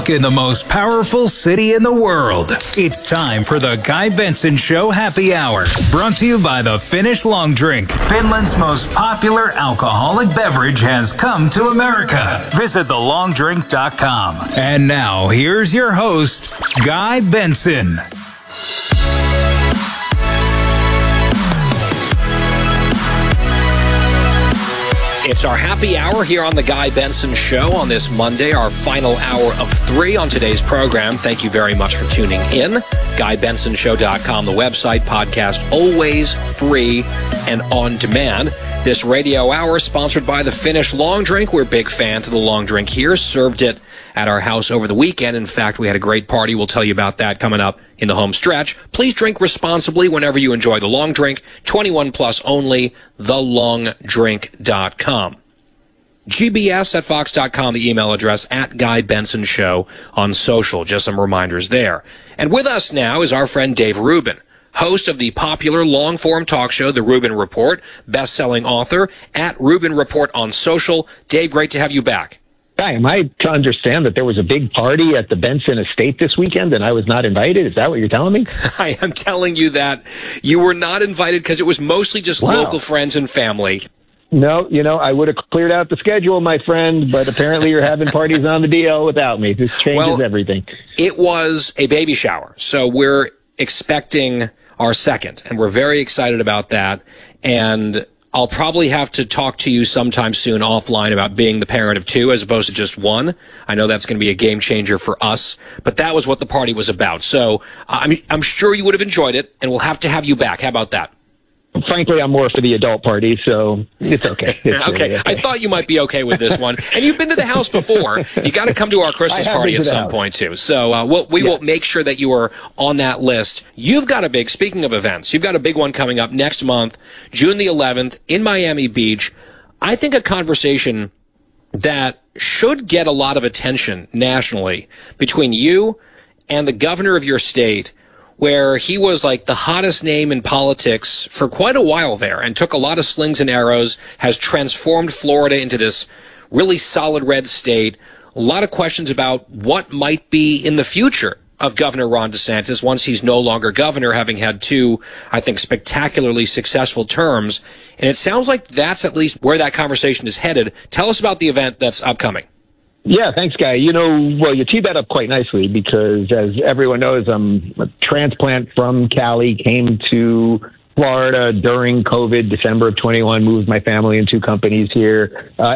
In the most powerful city in the world. It's time for the Guy Benson Show Happy Hour. Brought to you by the Finnish Long Drink. Finland's most popular alcoholic beverage has come to America. Visit thelongdrink.com. And now, here's your host, Guy Benson. It's our happy hour here on the Guy Benson Show on this Monday, our final hour of 3 on today's program. Thank you very much for tuning in. GuyBensonShow.com, the website, podcast, always free and on demand. This radio hour sponsored by the Finnish Long Drink. We're big fans of the Long Drink here. Served it at our house over the weekend. In fact, we had a great party. We'll tell you about that coming up in the home stretch. Please drink responsibly whenever you enjoy the Long Drink. 21 plus only, thelongdrink.com. GBS at Fox.com, the email address, at Guy Benson Show on social. Just some reminders there. And with us now is our friend Dave Rubin, host of the popular long-form talk show, The Rubin Report, best-selling author, at Rubin Report on social. Dave, great to have you back. Hi, am I to understand that there was a big party at the Benson estate this weekend and I was not invited? Is that what you're telling me? I am telling you that you were not invited because it was mostly just local friends and family. No, I would have cleared out the schedule, my friend, but apparently you're having parties on the DL without me. This changes everything. It was a baby shower, so we're expecting our second, and we're very excited about that. And I'll probably have to talk to you sometime soon offline about being the parent of 2 as opposed to just 1. I know that's going to be a game changer for us, but that was what the party was about. So I'm sure you would have enjoyed it, and we'll have to have you back. How about that? Frankly, I'm more for the adult party, so it's okay. Okay. I thought you might be okay with this one. And you've been to the house before. You got to come to our Christmas party at some point, too. So we will make sure that you are on that list. You've got speaking of events, you've got a big one coming up next month, June the 11th, in Miami Beach. I think a conversation that should get a lot of attention nationally between you and the governor of your state, where he was like the hottest name in politics for quite a while there and took a lot of slings and arrows, has transformed Florida into this really solid red state. A lot of questions about what might be in the future of Governor Ron DeSantis once he's no longer governor, having had 2, I think, spectacularly successful terms. And it sounds like that's at least where that conversation is headed. Tell us about the event that's upcoming. Yeah, thanks, Guy. You teed that up quite nicely because, as everyone knows, I'm a transplant from Cali, came to Florida during COVID, December of 21, moved my family and 2 companies here.